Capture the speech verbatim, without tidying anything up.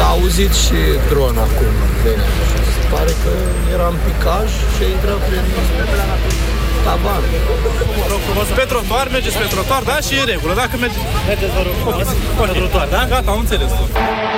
S-a auzit și dron acum. Bine. Se pare că era în picaj și a intrat prin tavan. Mă rog frumos, pe trotuar, mergeți pe trotuar, da? Și e regulă, dacă mergeți... Mergeți, vă rog, pe trotuar, da? Gata, am înțeles.